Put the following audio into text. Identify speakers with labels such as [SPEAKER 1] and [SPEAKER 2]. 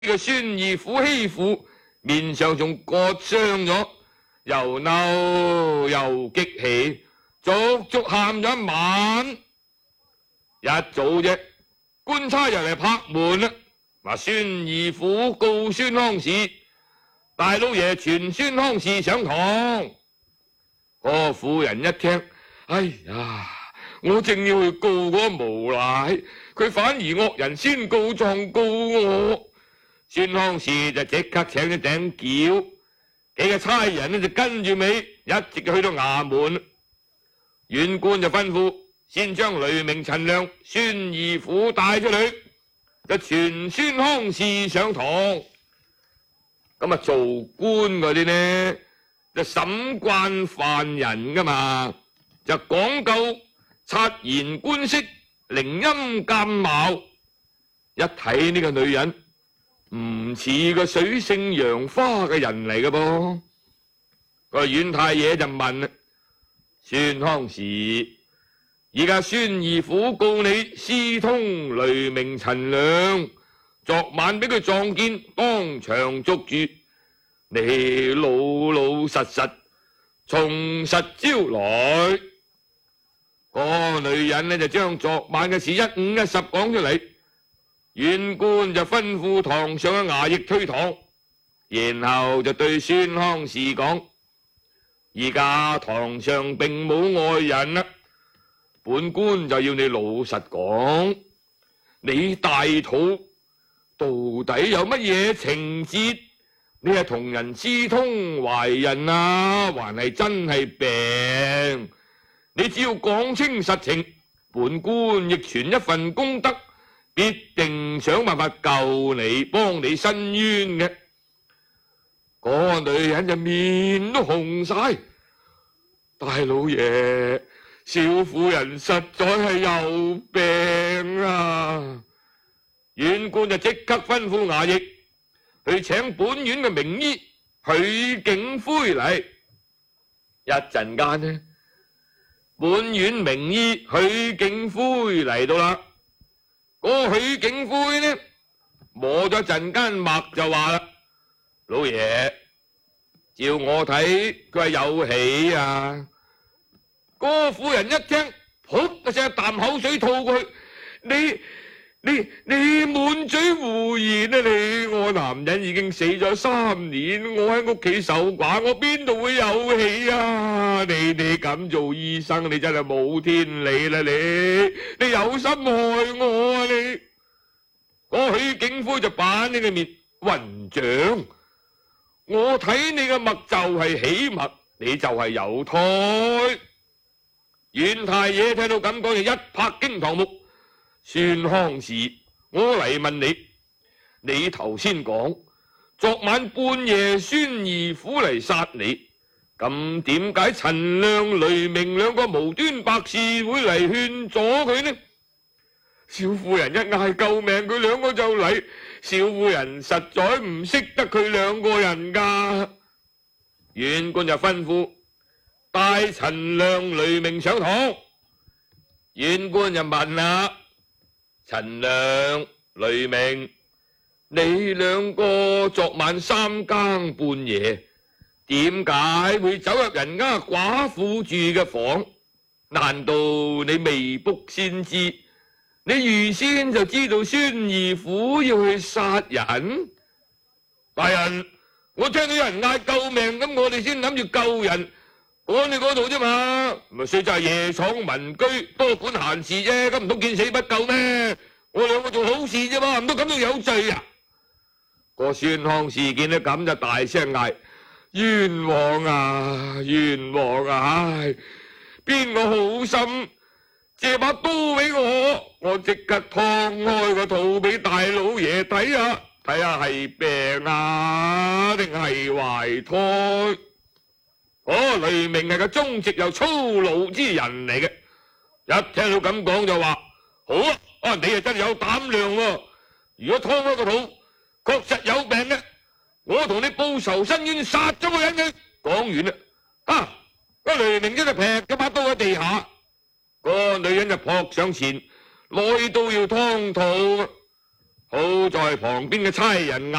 [SPEAKER 1] 個孫二虎欺負，面上仲割傷咗，又嬲又激氣，足足喊咗一晚。一早啫，官差又嚟拍門啦，話孫二虎告孫康氏，大老爺傳孫康氏上堂。個婦人一聽，哎呀，我正要去告嗰個無賴，佢反而惡人先告狀告我。孫康氏就即刻請咗頂轎，幾個差人呢就跟住尾，一直去到衙門。縣官就吩咐先將雷鳴、陳亮、孫二虎帶出去，就傳孫康氏上堂。咁啊，做官嗰啲呢就審慣犯人噶嘛，就講究察言觀色、靈音鑑貌。一睇呢個女人唔似個水性楊花嘅人嚟嘅噃。個縣太爺就問啦：孫康氏，而家孫二虎告你私通雷鳴、陳亮，昨晚俾佢撞見，當場捉住，你老老實實從實招來。個女人呢就將昨晚嘅事一五一十講出嚟。縣官就吩咐堂上嘅衙役推堂，然後就對孫康氏講：而家堂上並冇外人啦，本官就要你老實講，你大肚到底有乜嘢情節？你係同人私通懷孕啊，還係真係病？你只要講清實情，本官亦存一份功德，必定想辦法救你，幫你伸冤嘅。嗰個女人就面都紅晒，大老爺，少婦人實在係有病啊！縣官就即刻吩咐衙役去請本縣嘅名醫許景魁嚟。一陣間呢，本縣名醫許景魁嚟到啦。嗰個許景魁呢，摸咗陣間脈就話啦：老爺，照我睇佢係有喜啊！嗰個婦人一聽，噗一聲啖口水吐過去，你滿嘴胡言啊！我男人已經死咗3年，我喺屋企守寡，我邊度會有喜啊？你咁做醫生，你真係冇天理啦！你有心害我啊！嗰許景魁就板你個面，混賬！我睇你個脈就係喜脈，你就係有胎。縣太爺聽到咁講，就一拍驚堂木。孫康氏，我嚟問你頭先講昨晚半夜孫二虎嚟殺你，咁點解陳亮、雷鳴兩個無端白事會嚟勸阻佢呢？少婦人一嗌救命，佢兩個就嚟。少婦人實在唔識得佢兩個人噶。縣官就吩咐帶陳亮、雷鳴上堂。縣官就問啦：陳亮、雷鳴，你兩個昨晚3更半夜，點解會走入人家寡婦住嘅房？難道你未卜先知？你預先就知道孫二虎要去殺人？大人，我聽到有人嗌救命，咁我哋先諗住救人，趕你嗰度啫嘛。咪雖則係夜闖民居，多管閒事啫，咁唔通見死不救咩？我兩個做好事啫嘛，唔通咁都有罪啊？個孫康氏見到咁就大聲嗌：冤枉啊，冤枉啊！唉，邊個好心借把刀俾我即刻劏開個肚俾大老爺睇下，睇下係病啊定係懷胎。雷鳴係個忠直又粗魯之人嚟嘅，一聽到咁講就話：好啊，你係真係有膽量喎！如果劏開個肚確實有病嘅，我同你報仇伸冤，殺咗個人嘅。講完啦，個雷鳴一就劈咗把刀喺地下。個女人就撲上前，攞刀要劏肚。 好在旁邊嘅差人